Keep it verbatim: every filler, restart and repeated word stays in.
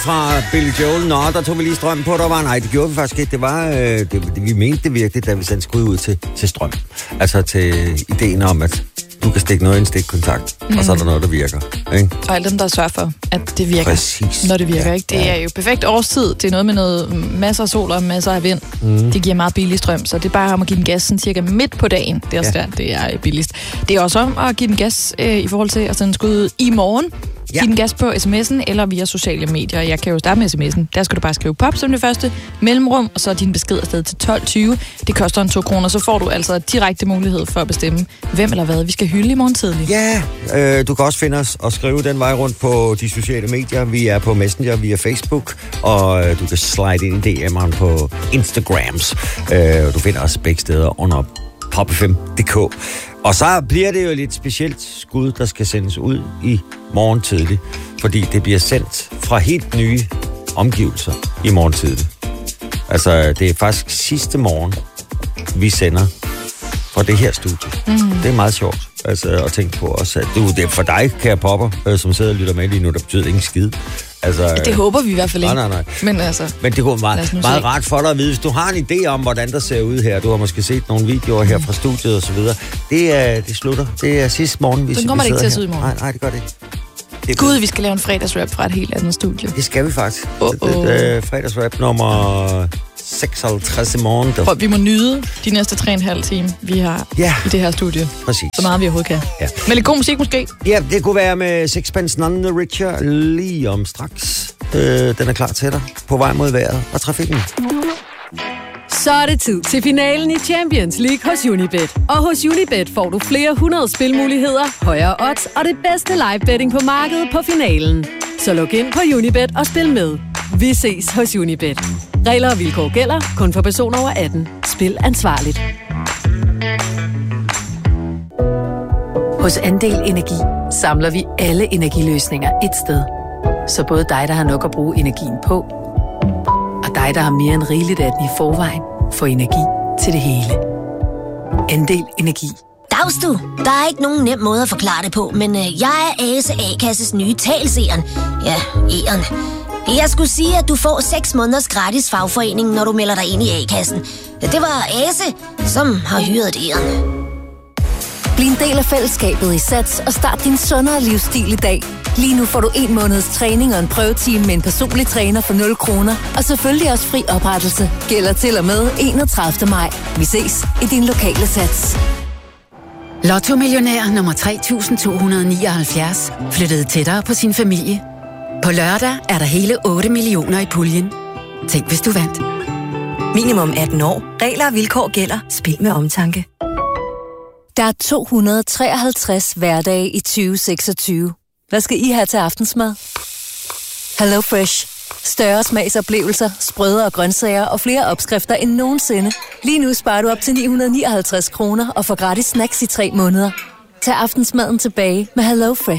fra Billy Joel. Nå, der tog vi lige strøm på, der var nej, det gjorde vi faktisk ikke. Det var, øh, det, det, vi mente det virkelig, da vi sendte skud ud til, til strøm. Altså til ideen om, at du kan stikke noget i en stikkontakt, mm. og så er der noget, der virker. Ikke? Og alle dem, der sørger for, at det virker, Præcis. når det virker. Ja, ikke? Det ja. er jo perfekt årstid. Det er noget med noget masser af sol og masser af vind. Mm. Det giver meget billig strøm, så det er bare om at give den gas sådan cirka midt på dagen. Det er også ja. der, det er billigst. Det er også om at give den gas øh, i forhold til at sende skud ud i morgen. Ja. Giv den gas på sms'en eller via sociale medier. Jeg kan jo starte med sms'en. Der skal du bare skrive pop som det første mellemrum, og så er din besked afsted til tolv tyve. Det koster en to kroner, så får du altså direkte mulighed for at bestemme, hvem eller hvad vi skal hylde i morgen tidlig. Ja, øh, du kan også finde os og skrive den vej rundt på de sociale medier. Vi er på Messenger via Facebook, og øh, du kan slide ind i D M'eren på Instagrams. Øh, du finder os begge steder under pop f m punktum d k. Og så bliver det jo lidt specielt skud, der skal sendes ud i morgen tidlig, fordi det bliver sendt fra helt nye omgivelser i morgen tidlig. Altså, det er faktisk sidste morgen, vi sender fra det her studie. Mm. Det er meget sjovt altså, at tænke på også. At du, det er for dig, kære popper, øh, som sidder og lytter med lige nu, der betyder ingen skid. Altså, det håber vi i hvert fald ikke. Nej, nej, nej. Men, altså, Men det går meget, meget rart for dig at vide, hvis du har en idé om, hvordan der ser ud her. Du har måske set nogle videoer her fra studiet og så videre. Det, er, det slutter. Det er sidste morgen, vi, så kommer vi det ikke til at se ud i morgen. Nej, nej, det gør det ikke. Det Gud, vi skal lave en fredagsrap fra et helt andet studie. Det skal vi faktisk. Oh, oh. Det, det, det, fredagsrap nummer seksoghalvtreds i morgen. Prøv, vi må nyde de næste tre og en halv time, vi har ja. i det her studie. Præcis. Så meget vi overhovedet kan. Ja. Men lidt god musik måske? Ja, det kunne være med Sixpence None the Richer lige om straks. Øh, den er klar til dig på vej mod vejret og trafikken. Så er det tid til finalen i Champions League hos Unibet. Og hos Unibet får du flere hundrede spilmuligheder, højere odds og det bedste live betting på markedet på finalen. Så log ind på Unibet og spil med. Vi ses hos Unibet. Regler og vilkår gælder kun for personer over atten. Spil ansvarligt. Hos Andel Energi samler vi alle energiløsninger et sted. Så både dig, der har nok at bruge energien på, og dig, der har mere end rigeligt af den i forvejen, får energi til det hele. Andel Energi. Dags du. Der er ikke nogen nem måde at forklare det på, men øh, jeg er Ase A-kasses nye talseren. Ja, E'eren. Jeg skulle sige, at du får seks måneders gratis fagforening, når du melder dig ind i A-kassen. Det var Ase, som har hyret E'eren. Bliv en del af fællesskabet i Sats og start din sundere livsstil i dag. Lige nu får du en måneds træning og en prøvetime med en personlig træner for nul kroner. Og selvfølgelig også fri oprettelse. Gælder til og med enogtredivte maj. Vi ses i din lokale Sats. Lotto-millionær nummer tre tusind to hundrede nioghalvfjerds flyttede tættere på sin familie. På lørdag er der hele otte millioner i puljen. Tænk, hvis du vandt. Minimum atten år. Regler og vilkår gælder. Spil med omtanke. Der er to hundrede og treoghalvtreds hverdage i tyve seksogtyve. Hvad skal I have til aftensmad? Hello Fresh. Større smagsoplevelser, sprødere grøntsager og flere opskrifter end nogensinde. Lige nu sparer du op til ni hundrede og nioghalvtreds kroner og får gratis snacks i tre måneder. Tag aftensmaden tilbage med Hello Fresh.